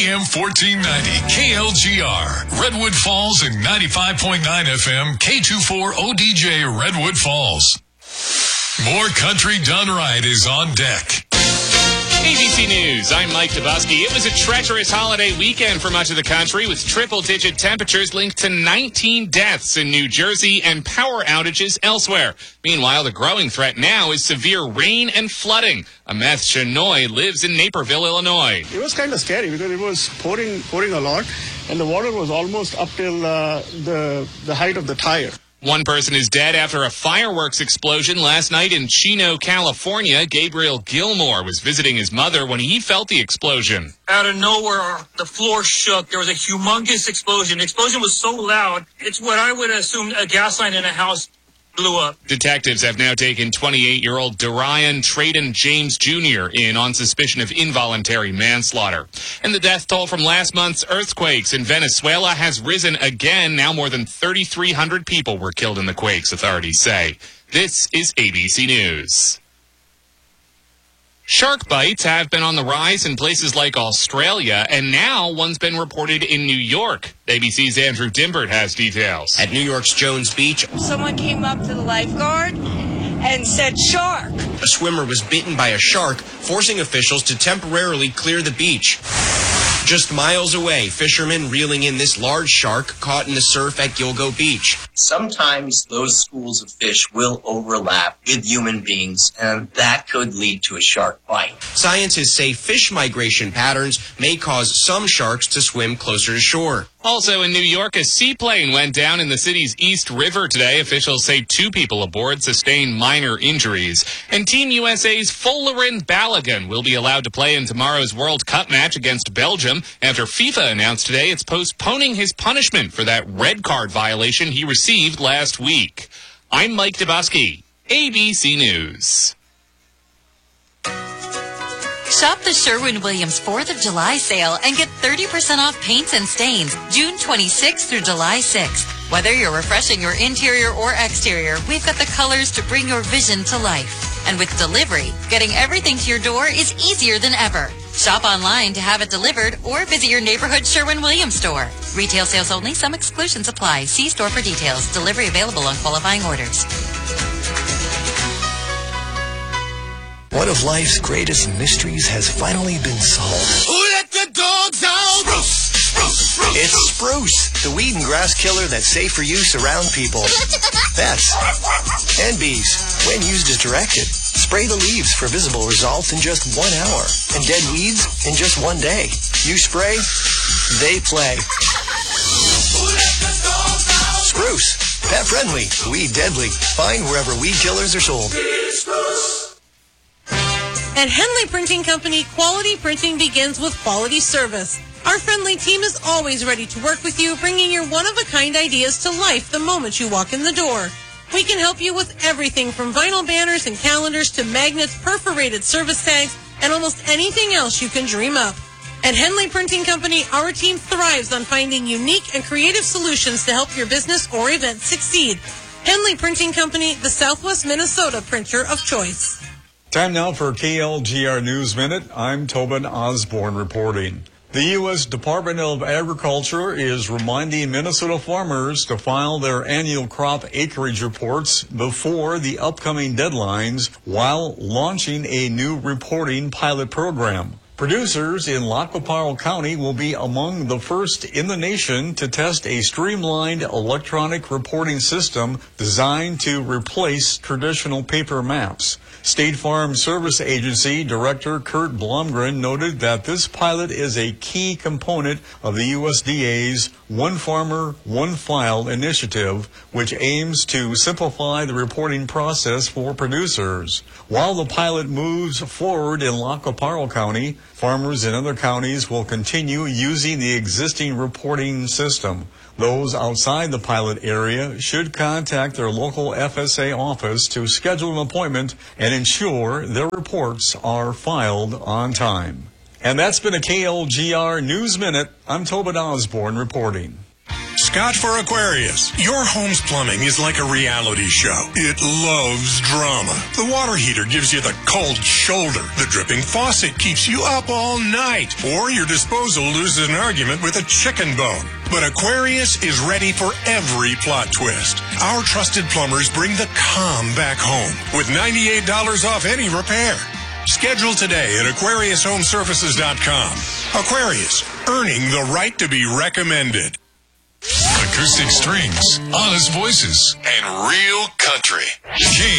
AM 1490, KLGR, Redwood Falls, and 95.9 FM, K24ODJ, Redwood Falls. More Country Done Right is on deck. ABC News, I'm Mike Dubusky. It was a treacherous holiday weekend for much of the country, with triple-digit temperatures linked to 19 deaths in New Jersey and power outages elsewhere. Meanwhile, the growing threat now is severe rain and flooding. Ameth Shenoy lives in Naperville, Illinois. It was kind of scary because it was pouring a lot, and the water was almost up till the height of the tire. One person is dead after a fireworks explosion last night in Chino, California. Gabriel Gilmore was visiting his mother when he felt the explosion. Out of nowhere, the floor shook. There was a humongous explosion. The explosion was so loud, it's what I would assume a gas line in a house blew up. Detectives have now taken 28-year-old Darian Traden James Jr. in on suspicion of involuntary manslaughter. And the death toll from last month's earthquakes in Venezuela has risen again. Now more than 3,300 people were killed in the quakes, authorities say. This is ABC News. Shark bites have been on the rise in places like Australia, and now one's been reported in New York. ABC's Andrew Dimbert has details. At New York's Jones Beach, someone came up to the lifeguard and said, "Shark." A swimmer was bitten by a shark, forcing officials to temporarily clear the beach. Just miles away, fishermen reeling in this large shark caught in the surf at Gilgo Beach. Sometimes those schools of fish will overlap with human beings, and that could lead to a shark bite. Scientists say fish migration patterns may cause some sharks to swim closer to shore. Also in New York, a seaplane went down in the city's East River today. Officials say 2 people aboard sustained minor injuries. And Team USA's Folarin Balogun will be allowed to play in tomorrow's World Cup match against Belgium after FIFA announced today it's postponing his punishment for that red card violation he received last week. I'm Mike Dubusky, ABC News. Shop the Sherwin-Williams 4th of July sale and get 30% off paints and stains June 26th through July 6th. Whether you're refreshing your interior or exterior, we've got the colors to bring your vision to life. And with delivery, getting everything to your door is easier than ever. Shop online to have it delivered or visit your neighborhood Sherwin-Williams store. Retail sales only. Some exclusions apply. See store for details. Delivery available on qualifying orders. One of life's greatest mysteries has finally been solved. Who let the dogs out? Spruce. It's Spruce, the weed and grass killer that's safe for use around people, pets, and bees. When used as directed, spray the leaves for visible results in just 1 hour, and dead weeds in just 1 day. You spray, they play. Who let the dogs out? Spruce, pet friendly, weed deadly. Find wherever weed killers are sold. At Henley Printing Company, quality printing begins with quality service. Our friendly team is always ready to work with you, bringing your one-of-a-kind ideas to life the moment you walk in the door. We can help you with everything from vinyl banners and calendars to magnets, perforated service tags, and almost anything else you can dream up. At Henley Printing Company, our team thrives on finding unique and creative solutions to help your business or event succeed. Henley Printing Company, the Southwest Minnesota printer of choice. Time now for KLGR News Minute. I'm Tobin Osborne reporting. The U.S. Department of Agriculture is reminding Minnesota farmers to file their annual crop acreage reports before the upcoming deadlines while launching a new reporting pilot program. Producers in Lackawanna County will be among the first in the nation to test a streamlined electronic reporting system designed to replace traditional paper maps. State Farm Service Agency Director Kurt Blomgren noted that this pilot is a key component of the USDA's One Farmer, One File initiative, which aims to simplify the reporting process for producers. While the pilot moves forward in Lackawanna County, farmers in other counties will continue using the existing reporting system. Those outside the pilot area should contact their local FSA office to schedule an appointment and ensure their reports are filed on time. And that's been a KLGR News Minute. I'm Tobin Osborne reporting. Scott for Aquarius. Your home's plumbing is like a reality show. It loves drama. The water heater gives you the cold shoulder. The dripping faucet keeps you up all night. Or your disposal loses an argument with a chicken bone. But Aquarius is ready for every plot twist. Our trusted plumbers bring the calm back home with $98 off any repair. Schedule today at AquariusHomeservices.com. Aquarius, earning the right to be recommended. Acoustic strings, honest voices, and real country.